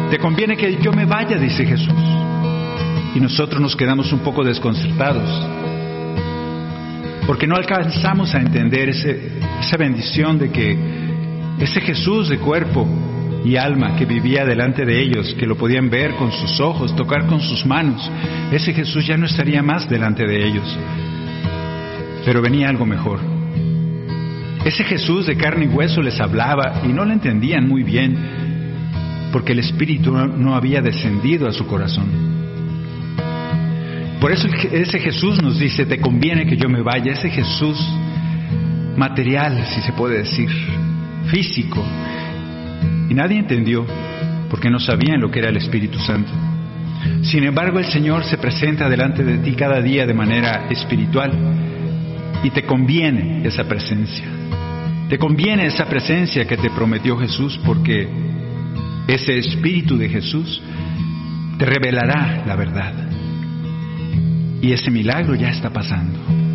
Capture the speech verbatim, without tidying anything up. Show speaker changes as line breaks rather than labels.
Te conviene que yo me vaya, dice Jesús. Y nosotros nos quedamos un poco desconcertados, porque no alcanzamos a entender ese, esa bendición de que ese Jesús de cuerpo y alma que vivía delante de ellos, que lo podían ver con sus ojos, tocar con sus manos, ese Jesús ya no estaría más delante de ellos. Pero venía algo mejor. Ese Jesús de carne y hueso les hablaba y no lo entendían muy bien, porque el Espíritu no, no había descendido a su corazón. Por eso ese Jesús nos dice, te conviene que yo me vaya. Ese Jesús material, si se puede decir, físico. Y nadie entendió, porque no sabían lo que era el Espíritu Santo. Sin embargo, el Señor se presenta delante de ti cada día de manera espiritual, y te conviene esa presencia. Te conviene esa presencia que te prometió Jesús, porque ese Espíritu de Jesús te revelará la verdad. Y ese milagro ya está pasando.